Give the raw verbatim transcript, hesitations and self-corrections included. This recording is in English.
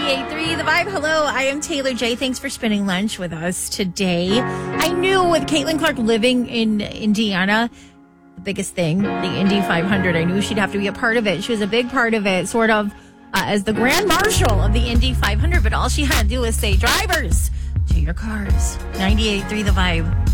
ninety-eight point three The Vibe. Hello, I am Taylor J. Thanks for spending lunch with us today. I knew with Caitlin Clark living in Indiana, the biggest thing, the Indy five hundred, I knew she'd have to be a part of it. She was a big part of it, sort of uh, as the grand marshal of the Indy five hundred. But all she had to do was say, drivers, to your cars. ninety-eight point three The Vibe.